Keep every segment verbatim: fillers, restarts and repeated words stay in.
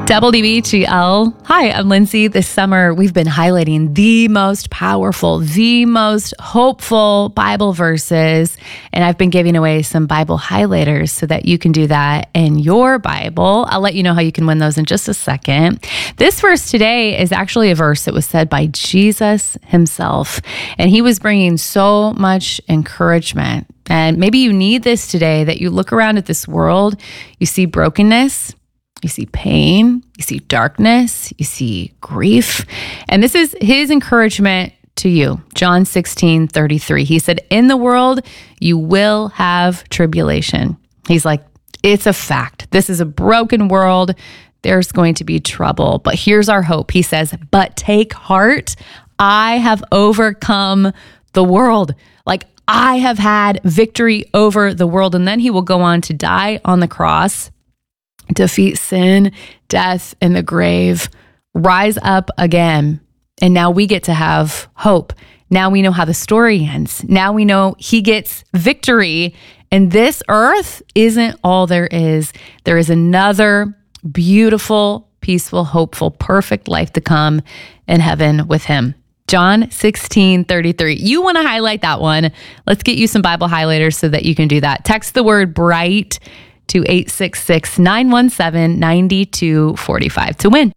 W B G L. Hi, I'm Lindsay. This summer, we've been highlighting the most powerful, the most hopeful Bible verses, and I've been giving away some Bible highlighters so that you can do that in your Bible. I'll let you know how you can win those in just a second. This verse today is actually a verse that was said by Jesus himself, and he was bringing so much encouragement. And maybe you need this today, that you look around at this world, you see brokenness, you see pain, you see darkness, you see grief. And this is his encouragement to you. John sixteen thirty-three. He said, in the world, you will have tribulation. He's like, it's a fact. This is a broken world. There's going to be trouble. But here's our hope. He says, but take heart. I have overcome the world. Like, I have had victory over the world. And then he will go on to die on the cross, defeat sin, death, and the grave, rise up again. And now we get to have hope. Now we know how the story ends. Now we know he gets victory. And this earth isn't all there is. There is another beautiful, peaceful, hopeful, perfect life to come in heaven with him. John sixteen thirty-three. You want to highlight that one. Let's get you some Bible highlighters so that you can do that. Text the word BRIGHT to eight six six, nine one seven, nine two four five to win.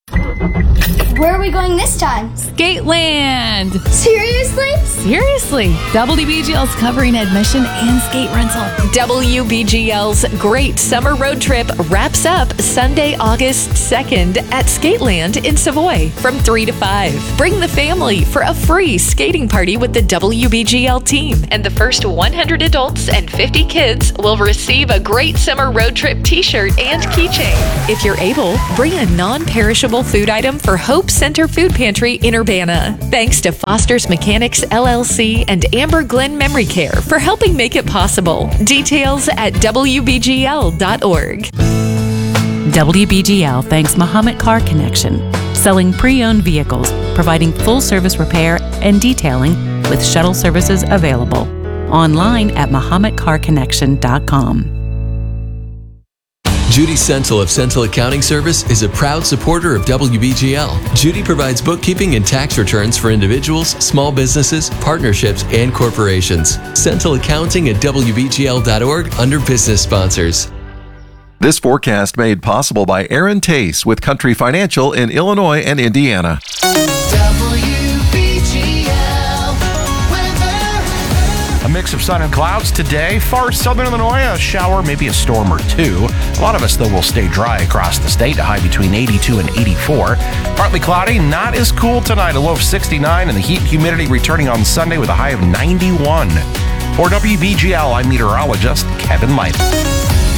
Where are we going this time? Skateland. Seriously? Seriously. W B G L's covering admission and skate rental. W B G L's great summer road trip wraps up Sunday, August second at Skateland in Savoy from three to five. Bring the family for a free skating party with the W B G L team. And the first one hundred adults and fifty kids will receive a great summer road trip t-shirt and keychain. If you're able, bring a non-perishable food item for Hope Center Food Pantry in Urbana. Thanks to Foster's Mechanics L L C and Amber Glen Memory Care for helping make it possible. Details at W B G L dot org. W B G L thanks Muhammad Car Connection, selling pre-owned vehicles, providing full-service repair and detailing with shuttle services available. Online at Muhammad Car Connection dot com. Judy Sentil of Sentil Accounting Service is a proud supporter of W B G L. Judy provides bookkeeping and tax returns for individuals, small businesses, partnerships, and corporations. Sentil Accounting at W B G L dot org under business sponsors. This forecast made possible by Aaron Tace with Country Financial in Illinois and Indiana. A mix of sun and clouds today. Far southern Illinois, a shower, maybe a storm or two. A lot of us, though, will stay dry across the state, a high between eighty-two and eighty-four. Partly cloudy, not as cool tonight, a low of sixty-nine, and the heat and humidity returning on Sunday with a high of ninety-one. For W B G L, I'm meteorologist Kevin Light.